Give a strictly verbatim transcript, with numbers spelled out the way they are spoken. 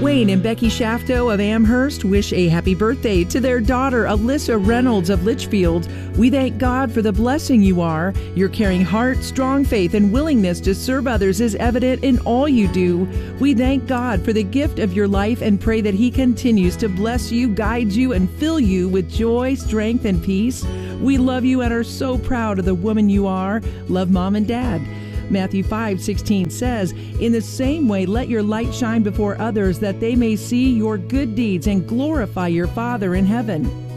Wayne and Becky Shafto of Amherst wish a happy birthday to their daughter, Alyssa Reynolds of Litchfield. We thank God for the blessing you are. Your caring heart, strong faith, and willingness to serve others is evident in all you do. We thank God for the gift of your life and pray that He continues to bless you, guide you, and fill you with joy, strength, and peace. We love you and are so proud of the woman you are. Love, Mom and Dad. Matthew five sixteen says, "In the same way, let your light shine before others, that they may see your good deeds and glorify your Father in heaven."